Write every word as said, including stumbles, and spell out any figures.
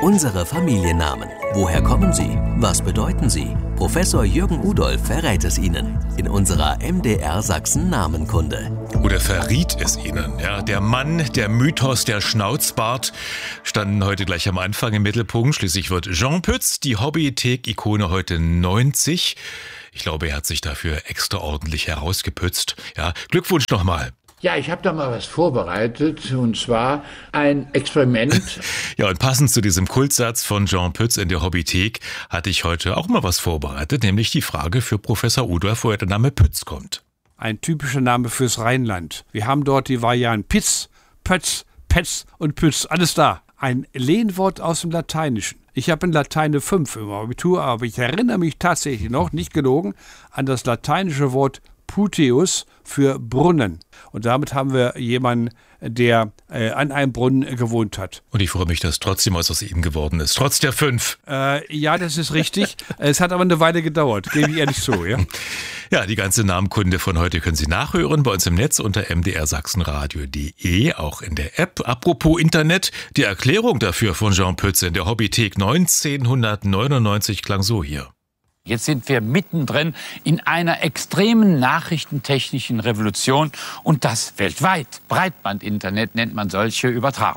Unsere Familiennamen. Woher kommen sie? Was bedeuten sie? Professor Jürgen Udolph verrät es Ihnen in unserer M D R Sachsen Namenkunde. Oder verriet es Ihnen. Ja, der Mann, der Mythos, der Schnauzbart standen heute gleich am Anfang im Mittelpunkt. Schließlich wird Jean Pütz, die Hobbythek-Ikone, heute neunzig. Ich glaube, er hat sich dafür extraordentlich herausgepützt. Ja, Glückwunsch nochmal. Ja, ich habe da mal was vorbereitet, und zwar ein Experiment. Ja, und passend zu diesem Kultsatz von Jean Pütz in der Hobbythek hatte ich heute auch mal was vorbereitet, nämlich die Frage für Professor Udolph, woher der Name Pütz kommt. Ein typischer Name fürs Rheinland. Wir haben dort die Varianten Pitz, Pötz, Petz und Pütz, alles da. Ein Lehnwort aus dem Lateinischen. Ich habe in Latein fünf im Abitur, aber ich erinnere mich tatsächlich noch, nicht gelogen, an das lateinische Wort Puteus für Brunnen. Und damit haben wir jemanden, der äh, an einem Brunnen gewohnt hat. Und ich freue mich, dass trotzdem was aus ihm geworden ist, trotz der fünf. Äh, ja, das ist richtig. Es hat aber eine Weile gedauert, gebe ich ehrlich zu. Ja? Ja, die ganze Namenkunde von heute können Sie nachhören bei uns im Netz unter m d r sachsenradio punkt de, auch in der App. Apropos Internet, die Erklärung dafür von Jean Pütz in der Hobbythek neunzehnhundertneunundneunzig klang so hier. Jetzt sind wir mittendrin in einer extremen nachrichtentechnischen Revolution und das weltweit. Breitbandinternet nennt man solche Übertragung.